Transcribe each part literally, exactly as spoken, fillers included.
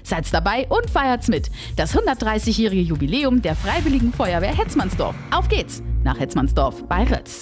Seid dabei und feiert's mit. Das hundertdreißigjährige Jubiläum der Freiwilligen Feuerwehr Hetzmannsdorf. Auf geht's nach Hetzmannsdorf bei Rötz.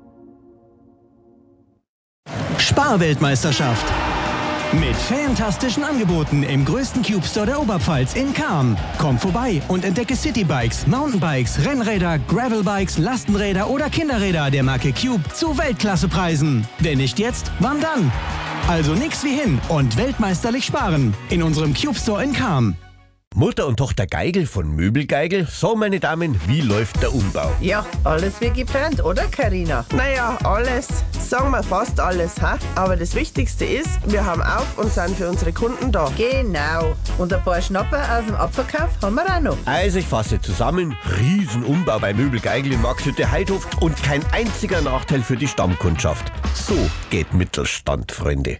Sparweltmeisterschaft. Mit fantastischen Angeboten im größten Cube Store der Oberpfalz in Cham. Komm vorbei und entdecke Citybikes, Mountainbikes, Rennräder, Gravelbikes, Lastenräder oder Kinderräder der Marke Cube zu Weltklassepreisen. Wenn nicht jetzt, wann dann? Also nix wie hin und weltmeisterlich sparen in unserem Cube Store in Cham. Mutter und Tochter Geigel von Möbelgeigel. So, meine Damen, wie läuft der Umbau? Ja, alles wie geplant, oder Carina? Naja, alles. Sagen wir fast alles, ha? Aber das Wichtigste ist, wir haben auf und sind für unsere Kunden da. Genau. Und ein paar Schnapper aus dem Abverkauf haben wir auch noch. Also ich fasse zusammen, Riesenumbau bei Möbelgeigel in Marxhütte Heidhof und kein einziger Nachteil für die Stammkundschaft. So geht Mittelstand, Freunde.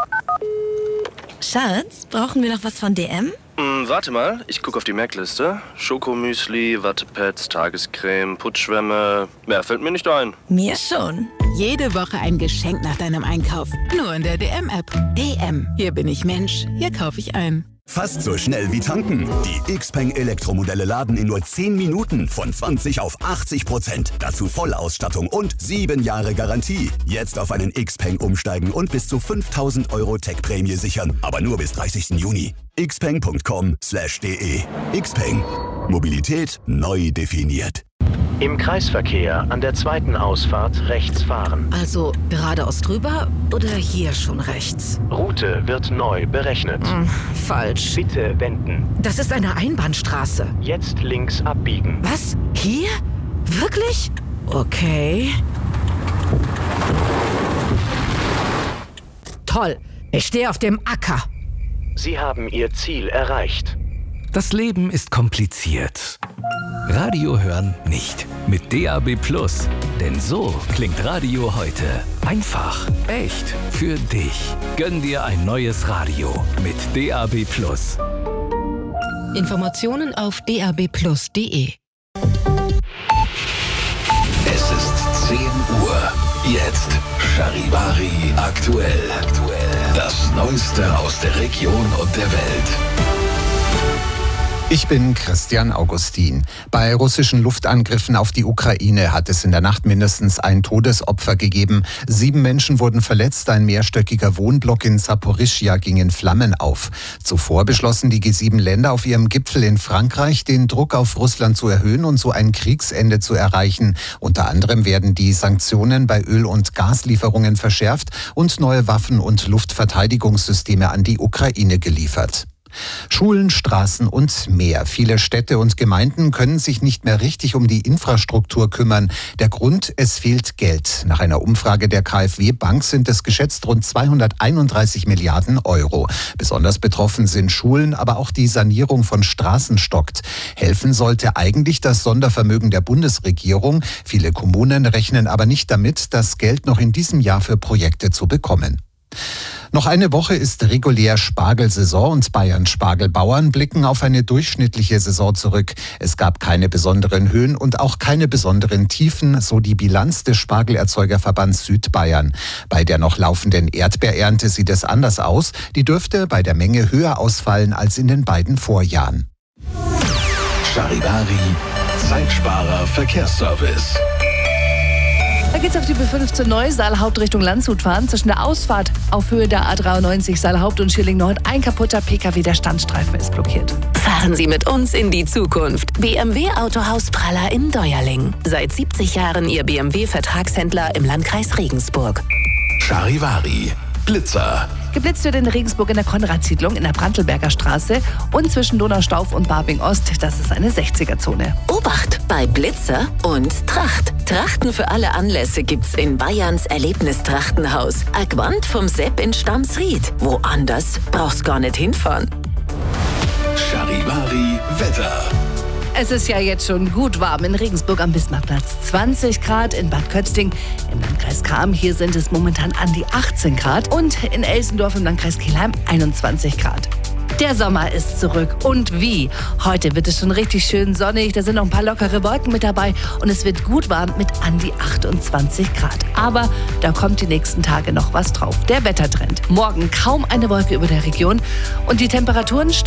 Schatz, brauchen wir noch was von D M? Hm, warte mal, ich gucke auf die Merkliste. Schokomüsli, Wattepads, Tagescreme, Putzschwämme. Mehr fällt mir nicht ein. Mir schon. Jede Woche ein Geschenk nach deinem Einkauf. Nur in der D M-App. D M. Hier bin ich Mensch. Hier kaufe ich ein. Fast so schnell wie tanken. Die Xpeng Elektromodelle laden in nur zehn Minuten von zwanzig auf achtzig Prozent. Dazu Vollausstattung und sieben Jahre Garantie. Jetzt auf einen Xpeng umsteigen und bis zu fünftausend Euro Tech-Prämie sichern. Aber nur bis dreißigsten Juni. xpeng punkt com slash de. Xpeng. Mobilität neu definiert. Im Kreisverkehr an der zweiten Ausfahrt rechts fahren. Also geradeaus drüber oder hier schon rechts? Route wird neu berechnet. Hm, falsch. Bitte wenden. Das ist eine Einbahnstraße. Jetzt links abbiegen. Was? Hier? Wirklich? Okay. Toll. Ich stehe auf dem Acker. Sie haben Ihr Ziel erreicht. Das Leben ist kompliziert. Radio hören nicht. Mit D A B Plus. Denn so klingt Radio heute. Einfach, echt, für dich. Gönn dir ein neues Radio mit D A B Plus. Informationen auf d a b plus punkt d e. Es ist zehn Uhr. Jetzt Charivari aktuell. Das Neueste aus der Region und der Welt. Ich bin Christian Augustin. Bei russischen Luftangriffen auf die Ukraine hat es in der Nacht mindestens ein Todesopfer gegeben. Sieben Menschen wurden verletzt. Ein mehrstöckiger Wohnblock in Saporischschja ging in Flammen auf. Zuvor beschlossen die G sieben Länder auf ihrem Gipfel in Frankreich, den Druck auf Russland zu erhöhen und so ein Kriegsende zu erreichen. Unter anderem werden die Sanktionen bei Öl- und Gaslieferungen verschärft und neue Waffen- und Luftverteidigungssysteme an die Ukraine geliefert. Schulen, Straßen und mehr. Viele Städte und Gemeinden können sich nicht mehr richtig um die Infrastruktur kümmern. Der Grund, es fehlt Geld. Nach einer Umfrage der KfW-Bank sind es geschätzt rund zweihunderteinunddreißig Milliarden Euro. Besonders betroffen sind Schulen, aber auch die Sanierung von Straßen stockt. Helfen sollte eigentlich das Sondervermögen der Bundesregierung. Viele Kommunen rechnen aber nicht damit, das Geld noch in diesem Jahr für Projekte zu bekommen. Noch eine Woche ist regulär Spargelsaison und Bayerns Spargelbauern blicken auf eine durchschnittliche Saison zurück. Es gab keine besonderen Höhen und auch keine besonderen Tiefen, so die Bilanz des Spargelerzeugerverbands Südbayern. Bei der noch laufenden Erdbeerernte sieht es anders aus. Die dürfte bei der Menge höher ausfallen als in den beiden Vorjahren. Charivari, Zeitsparer Verkehrsservice. Da geht's auf die B fünfzehn Neu, Saalhaupt Richtung Landshut fahren. Zwischen der Ausfahrt auf Höhe der A dreiundneunzig Saalhaupt und Schilling Nord ein kaputter P K W, der Standstreifen ist blockiert. Fahren Sie mit uns in die Zukunft. B M W Autohaus Praller in Deuerling. Seit siebzig Jahren Ihr B M W-Vertragshändler im Landkreis Regensburg. Charivari, Blitzer. Geblitzt wird in Regensburg in der Konradsiedlung in der Brantelberger Straße und zwischen Donaustauf und Barbing Ost. Das ist eine sechziger-Zone. Obacht bei Blitzer und Tracht. Trachten für alle Anlässe gibt's in Bayerns Erlebnistrachtenhaus. Agwand vom Sepp in Stamsried. Woanders brauchst gar nicht hinfahren. Charivari Wetter. Es ist ja jetzt schon gut warm in Regensburg am Bismarckplatz. zwanzig Grad in Bad Kötzting im Landkreis Cham. Hier sind es momentan an die achtzehn Grad. Und in Elsendorf im Landkreis Kelheim einundzwanzig Grad. Der Sommer ist zurück. Und wie? Heute wird es schon richtig schön sonnig. Da sind noch ein paar lockere Wolken mit dabei. Und es wird gut warm mit an die achtundzwanzig Grad. Aber da kommt die nächsten Tage noch was drauf. Der Wettertrend. Morgen kaum eine Wolke über der Region. Und die Temperaturen